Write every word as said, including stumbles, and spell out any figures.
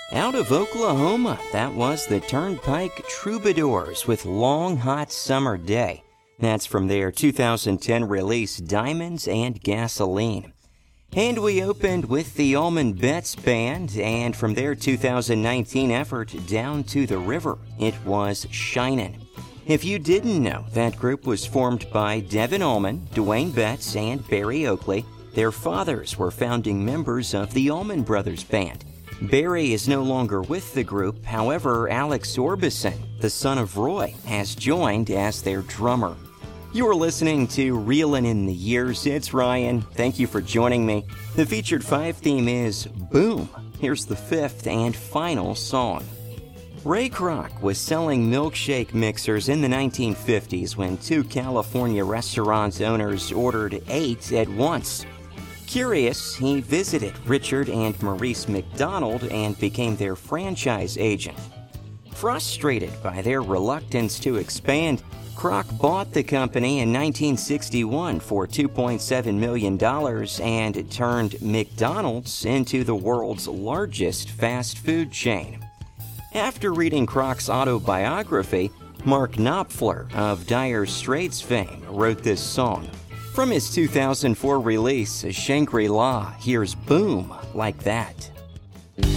Out of Oklahoma, that was the Turnpike Troubadours with Long Hot Summer Day. That's from their two thousand ten release Diamonds and Gasoline. And we opened with the Allman Betts Band, and from their two thousand nineteen effort Down to the River, it was Shinin'. If you didn't know, that group was formed by Devin Allman, Dwayne Betts, and Barry Oakley. Their fathers were founding members of the Allman Brothers Band. Barry is no longer with the group, however, Alex Orbison, the son of Roy, has joined as their drummer. You're listening to Reelin' in the Years. It's Ryan. Thank you for joining me. The featured five theme is Boom. Here's the fifth and final song. Ray Kroc was selling milkshake mixers in the nineteen fifties when two California restaurant owners ordered eight at once. Curious, he visited Richard and Maurice McDonald and became their franchise agent. Frustrated by their reluctance to expand, Kroc bought the company in nineteen sixty-one for two point seven million dollars and turned McDonald's into the world's largest fast food chain. After reading Kroc's autobiography, Mark Knopfler of Dire Straits fame wrote this song. From his two thousand four release, Shangri-La, here's Boom Like That.